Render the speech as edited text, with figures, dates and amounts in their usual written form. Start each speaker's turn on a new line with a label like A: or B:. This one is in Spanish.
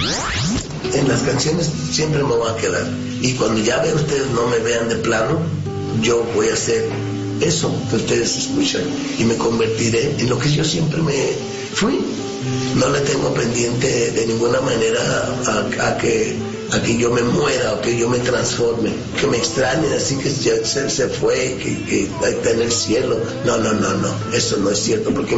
A: En las canciones siempre me voy a quedar. Y cuando ya vean ustedes, no me vean de plano, yo voy a hacer eso que ustedes escuchan y me convertiré en lo que yo siempre me fui. No le tengo pendiente de ninguna manera a que yo me muera o que yo me transforme, que me extrañen así que ya se fue, que está en el cielo. No, eso no es cierto, porque